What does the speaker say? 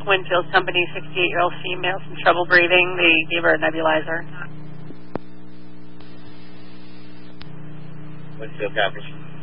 Winfield Company, 68-year-old female, some trouble breathing. They gave her a nebulizer. Winfield, copy.